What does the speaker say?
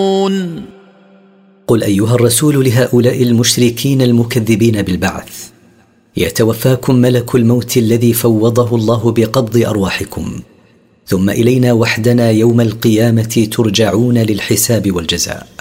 قل أيها الرسول لهؤلاء المشركين المكذبين بالبعث: يتوفاكم ملك الموت الذي فوضه الله بقبض أرواحكم، ثم إلينا وحدنا يوم القيامة ترجعون للحساب والجزاء.